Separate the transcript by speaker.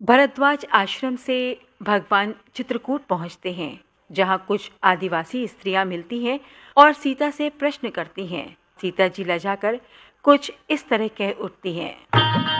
Speaker 1: भरद्वाज आश्रम से भगवान चित्रकूट पहुंचते हैं, जहां कुछ आदिवासी स्त्रियां मिलती हैं और सीता से प्रश्न करती हैं। सीता जी लजाकर कुछ इस तरह कह उठती हैं।